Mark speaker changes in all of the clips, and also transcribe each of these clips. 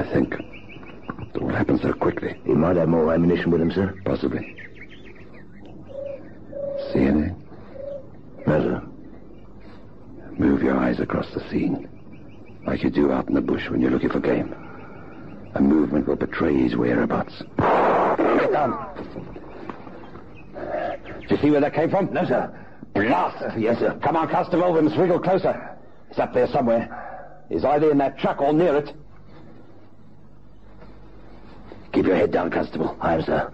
Speaker 1: I think. It all happened so quickly.
Speaker 2: He might have more ammunition with him, sir.
Speaker 1: Possibly. See anything?
Speaker 2: No, sir.
Speaker 1: Move your eyes across the scene, like you do out in the bush when you're looking for game. A movement will betray his whereabouts.
Speaker 2: Get down.
Speaker 1: Did you see where that came from?
Speaker 2: No, sir.
Speaker 1: Blast!
Speaker 2: Yes, sir.
Speaker 1: Come on, Constable, we must wriggle closer. He's up there somewhere. He's either in that truck or near it. Keep your head down, Constable.
Speaker 2: I am, sir.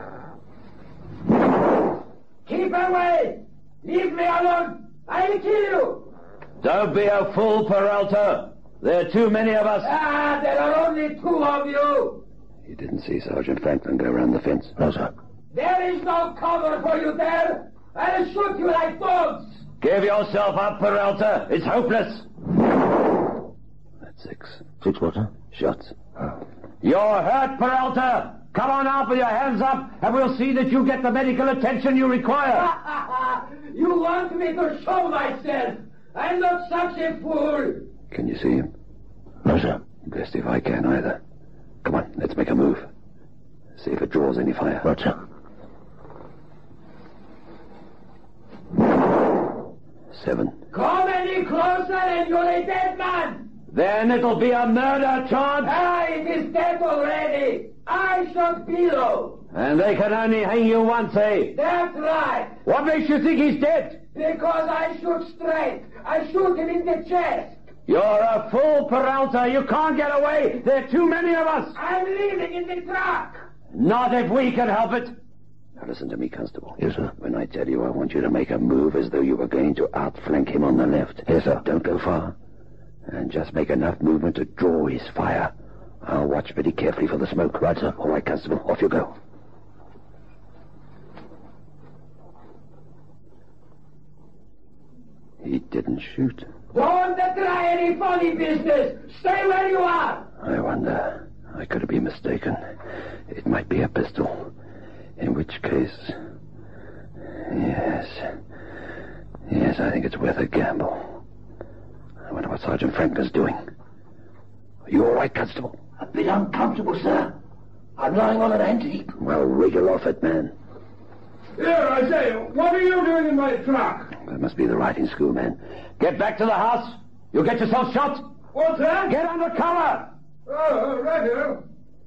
Speaker 3: Keep away! Leave me alone! I'll kill you!
Speaker 1: Don't be a fool, Peralta. There are too many of us.
Speaker 3: There are only 2 of you!
Speaker 1: You didn't see Sergeant Franklin go around the fence?
Speaker 2: No, sir.
Speaker 3: There is no cover for you there! I'll shoot you like dogs!
Speaker 1: Give yourself up, Peralta. It's hopeless. That's 6.
Speaker 2: 6 what, sir?
Speaker 1: Shots.
Speaker 2: Oh.
Speaker 1: You're hurt, Peralta. Come on out with your hands up, and we'll see that you get the medical attention you require.
Speaker 3: You want me to show myself? I'm not such a fool.
Speaker 1: Can you see him?
Speaker 2: No, sir.
Speaker 1: Best if I can either. Come on, let's make a move. See if it draws any fire.
Speaker 2: Right, sir.
Speaker 1: 7.
Speaker 3: Come any closer and you're a dead man.
Speaker 1: Then it'll be a murder charge.
Speaker 3: It is dead already. I shot below.
Speaker 1: And they can only hang you once, eh?
Speaker 3: That's right.
Speaker 1: What makes you think he's dead?
Speaker 3: Because I shoot straight. I shoot him in the chest.
Speaker 1: You're a fool, Peralta. You can't get away. There are too many of us.
Speaker 3: I'm leaving in the truck.
Speaker 1: Not if we can help it. Now listen to me, Constable.
Speaker 2: Yes, sir.
Speaker 1: When I tell you, I want you to make a move as though you were going to outflank him on the left.
Speaker 2: Yes, sir.
Speaker 1: Don't go far. And just make enough movement to draw his fire. I'll watch pretty carefully for the smoke.
Speaker 2: Right, sir.
Speaker 1: All right, Constable. Off you go. He didn't shoot.
Speaker 3: Don't try any funny business. Stay where you are.
Speaker 1: I wonder. I could be mistaken. It might be a pistol. In which case... Yes, I think it's worth a gamble. I wonder what Sergeant Franklin's doing. Are you all right, Constable?
Speaker 2: A bit uncomfortable, sir. I'm lying on an ant heap.
Speaker 1: Well, wriggle off it, man.
Speaker 3: Here, I say, what are you doing in my truck?
Speaker 1: That must be the riding school man. Get back to the house. You'll get yourself shot.
Speaker 3: What's that?
Speaker 1: Get under cover.
Speaker 3: Oh, right here.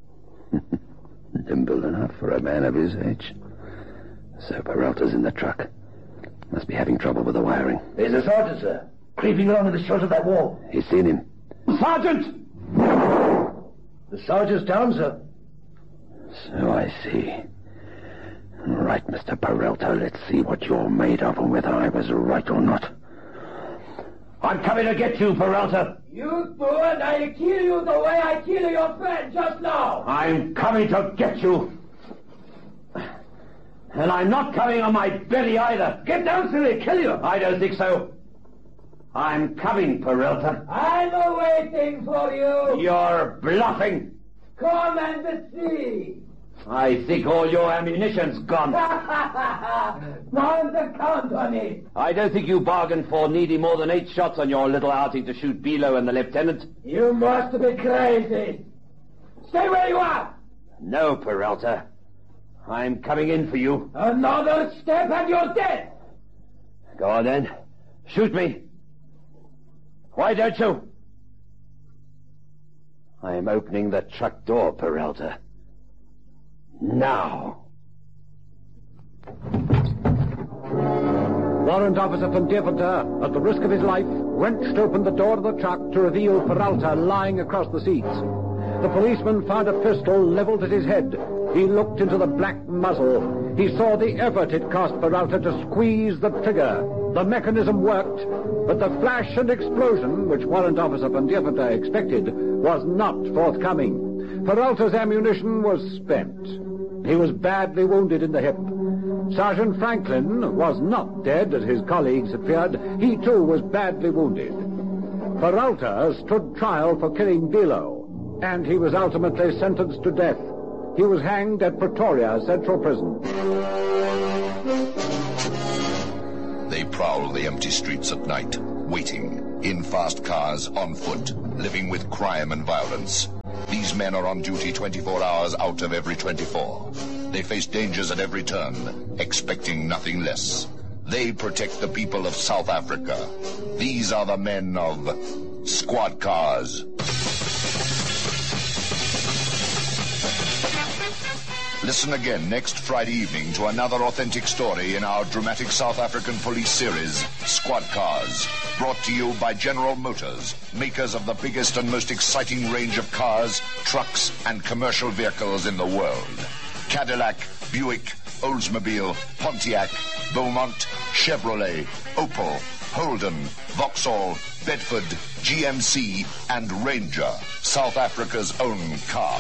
Speaker 1: Nimble enough for a man of his age. So Peralta's in the truck. Must be having trouble with the wiring.
Speaker 2: There's a sergeant, sir. Creeping along in the shot of that wall.
Speaker 1: He's seen him. Sergeant!
Speaker 2: The sergeant's down, sir.
Speaker 1: So I see. Right, Mr. Peralta, let's see what you're made of and whether I was right or not. I'm coming to get you, Peralta.
Speaker 3: You do and I'll kill you the way I killed your friend just now.
Speaker 1: I'm coming to get you. And I'm not coming on my belly either.
Speaker 3: Get down, silly, kill you.
Speaker 1: I don't think so. I'm coming, Peralta.
Speaker 3: I'm waiting for you.
Speaker 1: You're bluffing.
Speaker 3: Come and see.
Speaker 1: I think all your ammunition's gone.
Speaker 3: Don't count on it.
Speaker 1: I don't think you bargained for needing more than 8 shots on your little outing to shoot Below and the lieutenant.
Speaker 3: You must be crazy. Stay where you are.
Speaker 1: No, Peralta. I'm coming in for you.
Speaker 3: Another step and you're dead.
Speaker 1: Go on then. Shoot me. Why don't you? I'm opening the truck door, Peralta. Now.
Speaker 4: Warrant Officer Van Deventer, at the risk of his life, wrenched open the door of the truck to reveal Peralta lying across the seats. The policeman found a pistol leveled at his head. He looked into the black muzzle. He saw the effort it cost Peralta to squeeze the trigger. The mechanism worked, but the flash and explosion, which Warrant Officer Van Deventer expected, was not forthcoming. Peralta's ammunition was spent. He was badly wounded in the hip. Sergeant Franklin was not dead, as his colleagues had feared. He, too, was badly wounded. Peralta stood trial for killing Below, and he was ultimately sentenced to death. He was hanged at Pretoria Central Prison.
Speaker 5: They prowl the empty streets at night, waiting, in fast cars, on foot, living with crime and violence. These men are on duty 24 hours out of every 24. They face dangers at every turn, expecting nothing less. They protect the people of South Africa. These are the men of Squad Cars. Listen again next Friday evening to another authentic story in our dramatic South African police series, Squad Cars. Brought to you by General Motors, makers of the biggest and most exciting range of cars, trucks, and commercial vehicles in the world. Cadillac, Buick, Oldsmobile, Pontiac, Beaumont, Chevrolet, Opel, Holden, Vauxhall, Bedford, GMC, and Ranger, South Africa's own car